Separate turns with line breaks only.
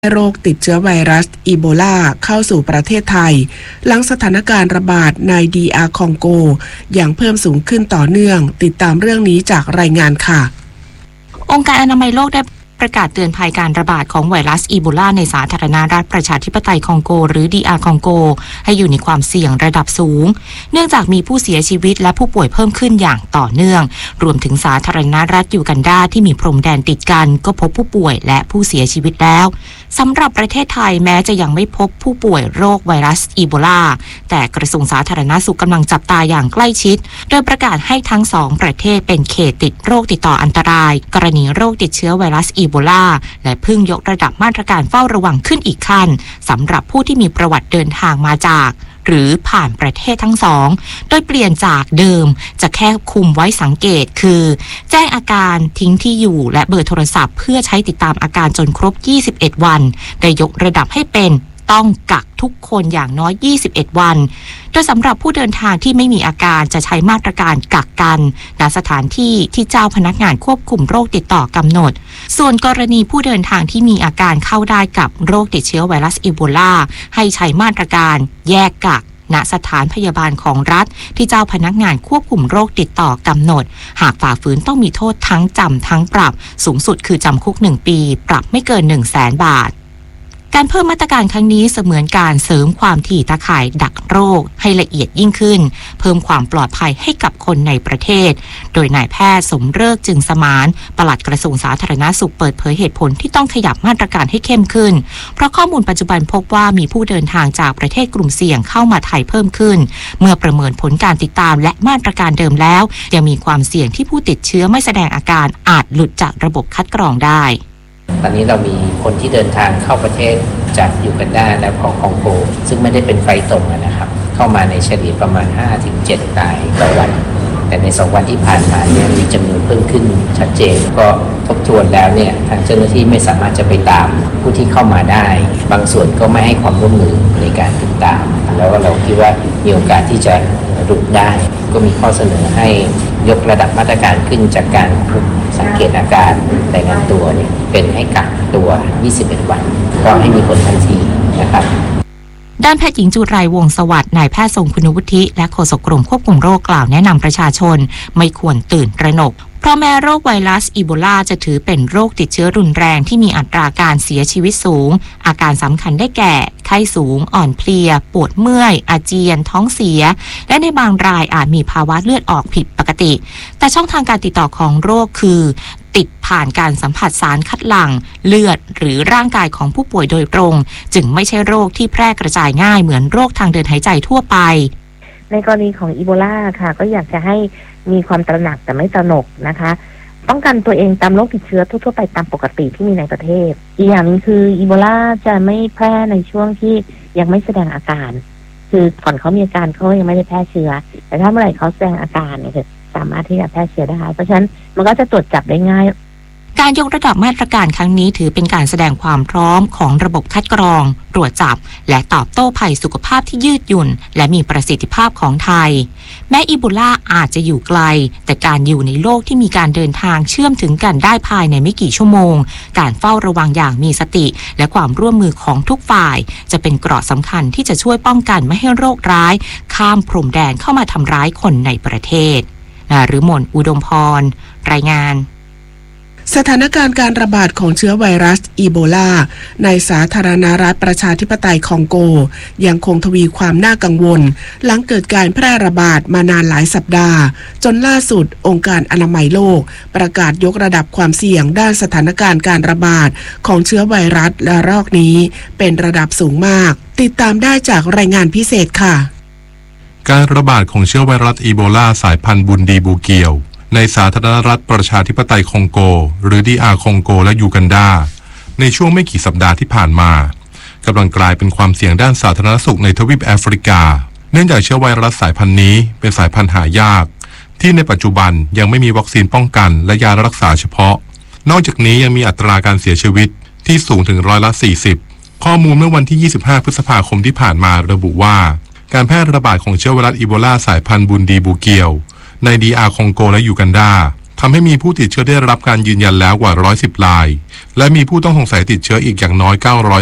โรคติดเชื้อไวรัสอีโบลาเข้าสู่ประเทศไทยหลังสถานการณ์ระบาดในDRคองโกอย่างเพิ่มสูงขึ้นต่อเนื่องติดตามเรื่องนี้จากรายงานค่ะ
องค์การอนามัยโลกได้ประกาศเตือนภัยการระบาดของไวรัสอีโบลาในสาธารณรัฐประชาธิปไตยคองโกหรือ DR คองโกให้อยู่ในความเสี่ยงระดับสูงเนื่องจากมีผู้เสียชีวิตและผู้ป่วยเพิ่มขึ้นอย่างต่อเนื่องรวมถึงสาธารณรัฐยูกันดาที่มีพรมแดนติดกันก็พบผู้ป่วยและผู้เสียชีวิตแล้วสำหรับประเทศไทยแม้จะยังไม่พบผู้ป่วยโรคไวรัสอีโบลาแต่กระทรวงสาธารณสุขกำลังจับตาอย่างใกล้ชิดโดยประกาศให้ทั้งสองประเทศเป็นเขตติดโรคติดต่ออันตรายกรณีโรคติดเชื้อไวรัสอีโบลาและเพิ่งยกระดับมาตรการเฝ้าระวังขึ้นอีกขั้นสำหรับผู้ที่มีประวัติเดินทางมาจากหรือผ่านประเทศทั้งสองโดยเปลี่ยนจากเดิมจะแค่คุมไว้สังเกตคือแจ้งอาการทิ้งที่อยู่และเบอร์โทรศัพท์เพื่อใช้ติดตามอาการจนครบ21วันได้ยกระดับให้เป็นต้องกักทุกคนอย่างน้อย21วันโดยสำหรับผู้เดินทางที่ไม่มีอาการจะใช้มาตรการกักกันณสถานที่ที่เจ้าพนักงานควบคุมโรคติดต่อกำหนดส่วนกรณีผู้เดินทางที่มีอาการเข้าได้กับโรคติดเชื้อไวรัสอีโบลาให้ใช้มาตรการแยกกักณสถานพยาบาลของรัฐที่เจ้าพนักงานควบคุมโรคติดต่อกำหนดหากฝ่าฝืนต้องมีโทษทั้งจำทั้งปรับสูงสุดคือจำคุก1 ปีปรับไม่เกิน 100,000 บาทการเพิ่มมาตรการครั้งนี้เสมือนการเสริมความถี่ตาข่ายดักโรคให้ละเอียดยิ่งขึ้นเพิ่มความปลอดภัยให้กับคนในประเทศโดยนายแพทย์สมฤกษ์จึงสมานปลัดกระทรวงสาธารณสุขเปิดเผยเหตุผลที่ต้องขยับมาตรการให้เข้มขึ้นเพราะข้อมูลปัจจุบันพบว่ามีผู้เดินทางจากประเทศกลุ่มเสี่ยงเข้ามาไทยเพิ่มขึ้นเมื่อประเมินผลการติดตามและมาตรการเดิมแล้วยังมีความเสี่ยงที่ผู้ติดเชื้อไม่แสดงอาการอาจหลุดจากระบบคัดกรองได้
ตอนนี้เรามีคนที่เดินทางเข้าประเทศจากยูกันดาและของคองโกซึ่งไม่ได้เป็นไฟตรงนะครับเข้ามาในเฉลี่ยประมาณ 5-7 รายต่อวันแต่ใน2 วันที่ผ่านมาเนี่ยมีจำนวนเพิ่มขึ้นชัดเจนก็ทบทวนแล้วเนี่ยทางเจ้าหน้าที่ไม่สามารถจะไปตามผู้ที่เข้ามาได้บางส่วนก็ไม่ให้ความร่วมมือในการติดตามแล้วเราคิดว่ามีโอกาสที่จะหลุดได้ก็มีข้อเสนอให้ยกระดับมาตรการขึ้นจากการสังเกตอาการรายงานตัวเนี่ยเป็นให้กักตัว21 วันก็ให้มีผลทันทีนะครับ
ด้านแพทย์หญิงจุไรวงศ์สวัสดิ์นายแพทย์ทรงคุณวุฒิและโฆษกกรมควบคุมโรคกล่าวแนะนำประชาชนไม่ควรตื่นตระหนกเพราะแม้โรคไวรัสอีโบลาจะถือเป็นโรคติดเชื้อรุนแรงที่มีอัตราการเสียชีวิตสูงอาการสำคัญได้แก่ไข้สูงอ่อนเพลียปวดเมื่อยอาเจียนท้องเสียและในบางรายอาจมีภาวะเลือดออกผิดปกติแต่ช่องทางการติดต่อของโรคคือติดผ่านการสัมผัสสารคัดหลั่งเลือดหรือร่างกายของผู้ป่วยโดยตรงจึงไม่ใช่โรคที่แพร่กระจายง่ายเหมือนโรคทางเดินหายใจทั่วไป
ในกรณีของอีโบลาค่ะก็อยากจะให้มีความตระหนักแต่ไม่ตระหนกนะคะป้องกันตัวเองตามโรคติดเชื้อทั่วๆไปตามปกติที่มีในประเทศอีกอย่างนึงคืออีโบลาจะไม่แพร่ในช่วงที่ยังไม่แสดงอาการคือก่อนเขามีอาการเขายังไม่ได้แพร่เชื้อแต่ถ้าเมื่อไหร่เขาแสดงอาการเนี่ยสามารถที่จะแพร่เชื้อได้เพราะฉะนั้นมันก็จะตรวจจับได้ง่าย
การยกระดับมาตรการครั้งนี้ถือเป็นการแสดงความพร้อมของระบบคัดกรองตรวจจับและตอบโต้ภัยสุขภาพที่ยืดหยุ่นและมีประสิทธิภาพของไทยแม้อีโบลาอาจจะอยู่ไกลแต่การอยู่ในโลกที่มีการเดินทางเชื่อมถึงกันได้ภายในไม่กี่ชั่วโมงการเฝ้าระวังอย่างมีสติและความร่วมมือของทุกฝ่ายจะเป็นเกราะสำคัญที่จะช่วยป้องกันไม่ให้โรคร้ายข้ามพรมแดนเข้ามาทำร้ายคนในประเทศนฤมลอุดมพรรายงาน
สถานการณ์การระบาดของเชื้อไวรัสอีโบลาในสาธารณรัฐประชาธิปไตยคองโกยังคงทวีความน่ากังวลหลังเกิดการแพร่ระบาดมานานหลายสัปดาห์จนล่าสุดองค์การอนามัยโลกประกาศยกระดับความเสี่ยงด้านสถานการณ์การระบาดของเชื้อไวรัสระลอกนี้เป็นระดับสูงมากติดตามได้จากรายงานพิเศษค่ะ
การระบาดของเชื้อไวรัสอีโบลาสายพันธุ์บุนดีบูเกียวในสาธารณรัฐประชาธิปไตยคองโกหรือ DR คองโกและยูกันดาในช่วงไม่กี่สัปดาห์ที่ผ่านมากำลังกลายเป็นความเสี่ยงด้านสาธารณสุขในทวีปแอฟริกาเนื่องจากเชื้อไวรัสสายพันธุ์นี้เป็นสายพันธุ์หายากที่ในปัจจุบันยังไม่มีวัคซีนป้องกันและยารักษาเฉพาะนอกจากนี้ยังมีอัตราการเสียชีวิตที่สูงถึง40%ข้อมูลเมื่อวันที่25 พฤษภาคมที่ผ่านมาระบุว่าการแพร่ระบาดของเชื้อไวรัสอีโบลาสายพันธุ์บุนดีบูเกียวใน DR คองโกและยูกันดาทำให้มีผู้ติดเชื้อได้รับการยืนยันแล้วกว่า110 รายและมีผู้ต้องสงสัยติดเชื้ออีกอย่างน้อย900